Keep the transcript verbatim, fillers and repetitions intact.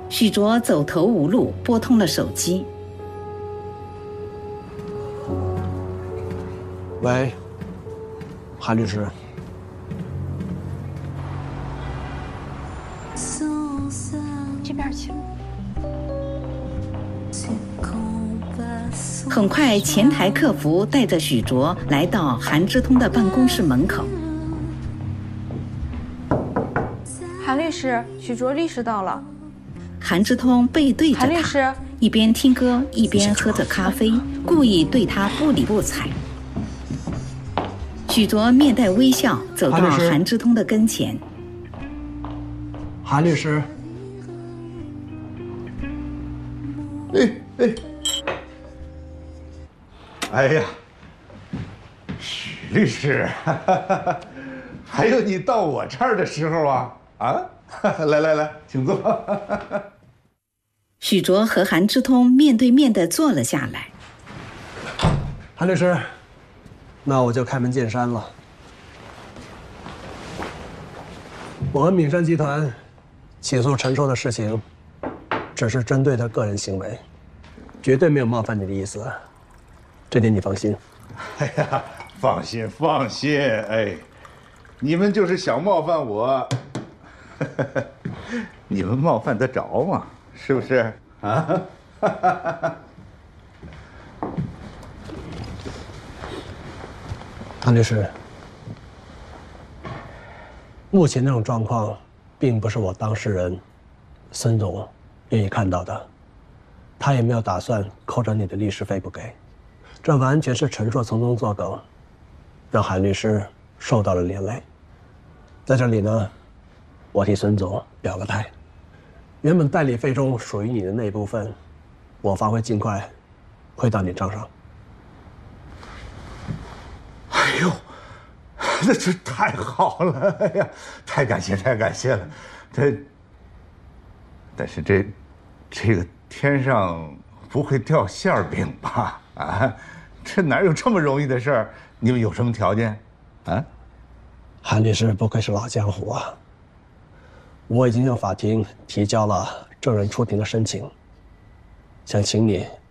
许卓走投无路，拨通了手机。 喂，韩律师。 这边请。 很快，前台客服带着许卓来到韩之通的办公室门口。 韩律师，许卓律师到了。 韩之通背对着他， 韩律师一边听歌一边喝着咖啡，故意对他不理不睬。许卓面带微笑走到韩之通的跟前。 韩律师， 哎哎，哎呀，许律师，哈哈哈，还有你到我这儿的时候啊啊！来来来，请坐。 许卓和韩之通面对面地坐了下来。 韩律师，那我就开门见山了。我和敏山集团起诉陈硕的事情，只是针对他个人行为，绝对没有冒犯你的意思，这点你放心。 哎呀，放心放心，哎，你们就是想冒犯我。你们冒犯得着吗？是不是啊？ 韩律师，目前这种状况，并不是我当事人孙总愿意看到的，他也没有打算扣着你的律师费不给，这完全是陈硕从中作梗，让韩律师受到了连累。在这里呢，我替孙总表个态，原本代理费中属于你的那一部分，我方会尽快汇到你账上。 哎呦，那这太好了！哎呀，太感谢太感谢了。这，但是这，这个天上不会掉馅饼吧？啊，这哪有这么容易的事儿？你们有什么条件？啊？ 韩律师不愧是老江湖啊！我已经向法庭提交了证人出庭的申请，想请你